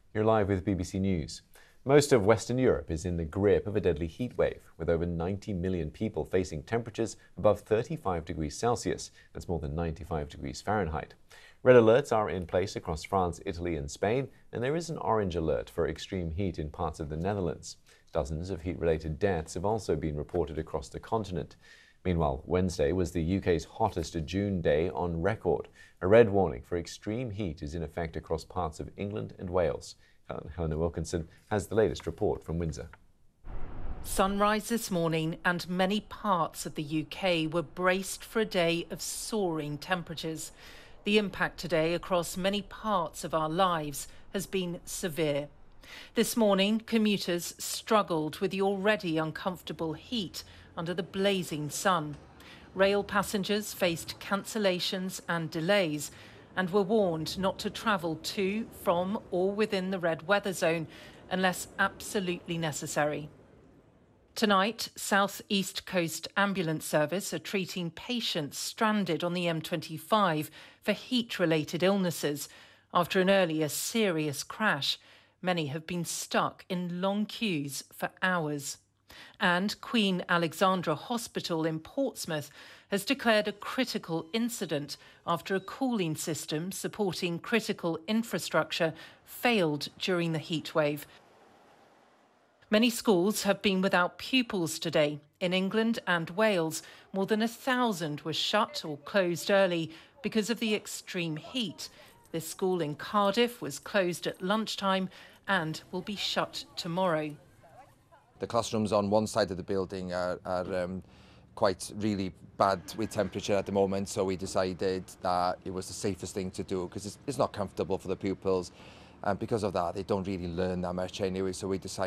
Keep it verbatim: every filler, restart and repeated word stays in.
You're live with B B C News. Most of Western Europe is in the grip of a deadly heat wave, with over ninety million people facing temperatures above thirty-five degrees Celsius. That's more than ninety-five degrees Fahrenheit. Red alerts are in place across France, Italy and Spain, and there is an orange alert for extreme heat in parts of the Netherlands. Dozens of heat-related deaths have also been reported across the continent. Meanwhile, Wednesday was the U K's hottest June day on record. A red warning for extreme heat is in effect across parts of England and Wales. Helena Wilkinson has the latest report from Windsor. Sunrise this morning and many parts of the U K were braced for a day of soaring temperatures. The impact today across many parts of our lives has been severe. This morning, commuters struggled with the already uncomfortable heat under the blazing sun. Rail passengers faced cancellations and delays and were warned not to travel to, from or within the red weather zone unless absolutely necessary. Tonight, South East Coast Ambulance Service are treating patients stranded on the M twenty-five for heat-related illnesses after an earlier serious crash. Many have been stuck in long queues for hours. And Queen Alexandra Hospital in Portsmouth has declared a critical incident after a cooling system supporting critical infrastructure failed during the heatwave. Many schools have been without pupils today. In England and Wales, more than a thousand were shut or closed early because of the extreme heat. This school in Cardiff was closed at lunchtime and will be shut tomorrow. The classrooms on one side of the building are, are um, quite really bad with temperature at the moment, so we decided that it was the safest thing to do because it's, it's not comfortable for the pupils, and because of that they don't really learn that much anyway, so we decided